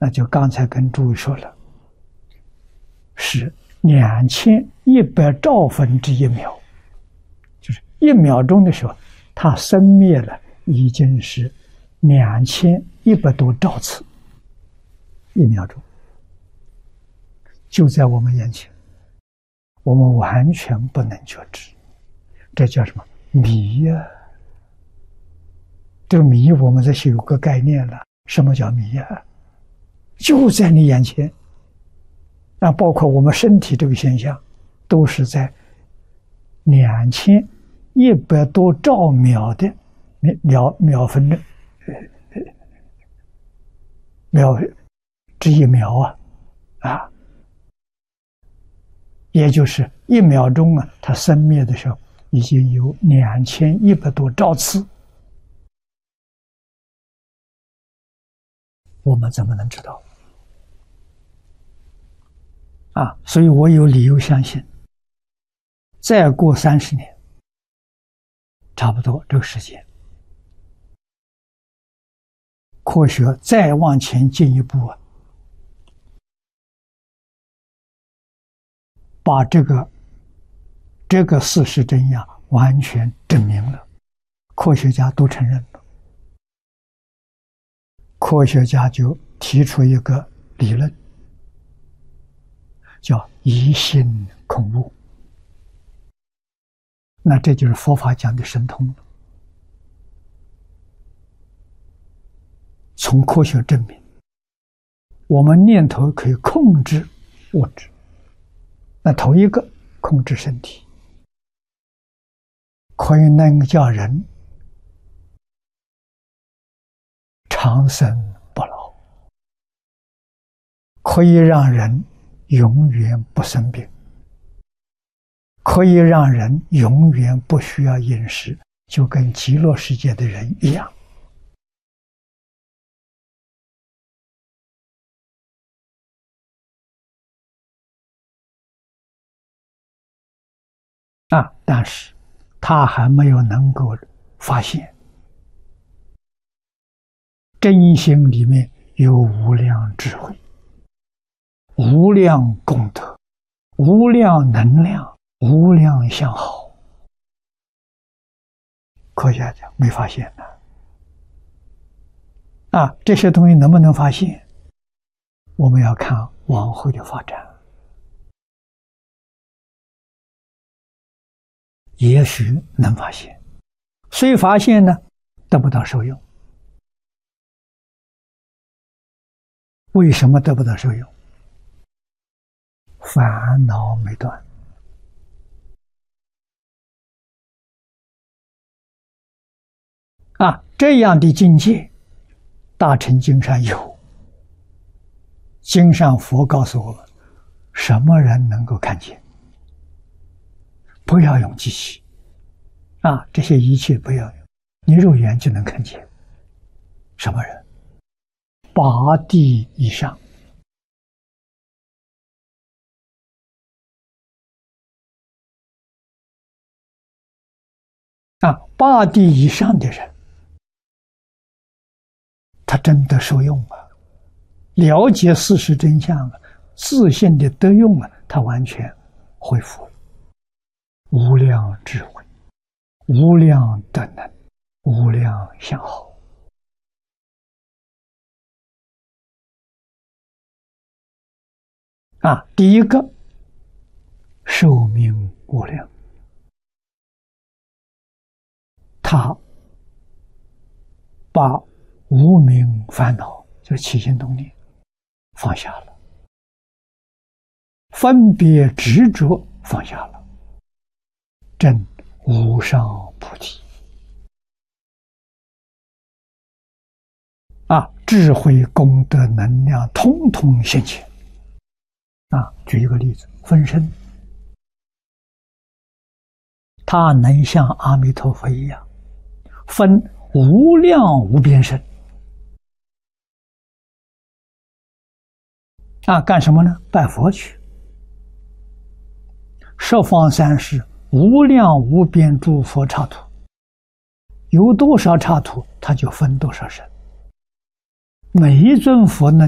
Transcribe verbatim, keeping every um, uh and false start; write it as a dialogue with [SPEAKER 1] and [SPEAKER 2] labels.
[SPEAKER 1] 那就刚才跟诸位说了，是两千一百兆分之一秒，就是一秒钟的时候，它生灭了已经是两千一百多兆次，一秒钟就在我们眼前，我们完全不能觉知，这叫什么迷呀、啊？这个迷我们这是有个概念了，什么叫迷呀、啊？就在你眼前，那包括我们身体这个现象，都是在两千一百多兆秒的秒秒分的秒之一秒啊啊，也就是一秒钟啊，它生灭的时候已经有两千一百多兆次，我们怎么能知道？啊，所以我有理由相信，再过三十年，差不多这个时间，科学再往前进一步啊，把这个这个事实真相完全证明了，科学家都承认了，科学家就提出一个理论，叫疑心恐悟。那这就是佛法讲的神通了。从科学证明，我们念头可以控制物质。那头一个控制身体，可以能叫人长生不老，可以让人永远不生病，可以让人永远不需要饮食，就跟极乐世界的人一样。啊，但是他还没有能够发现真心里面有无量智慧、无量功德、无量能量、无量相好。科学家没发现呢。啊，这些东西能不能发现？我们要看往后的发展。也许能发现，虽发现呢，得不到受用。为什么得不到受用？烦恼没断。啊，这样的境界，大乘经上有。经上佛告诉我们，什么人能够看见？不要用机器，啊，这些仪器不要用，你肉眼就能看见。什么人？八地以上。啊，八地以上的人，他真的受用啊，了解事实真相啊，自信的得用啊，他完全恢复了。无量智慧，无量德能，无量相好。啊，第一个寿命无量，他把无明烦恼，就是起心动念放下了，分别执着放下了，证无上菩提。啊，智慧功德能量通通现前。啊，举一个例子，分身，他能像阿弥陀佛一样分无量无边身。啊，干什么呢？拜佛去。十方三世无量无边诸佛刹土，有多少刹土，他就分多少身。每一尊佛呢，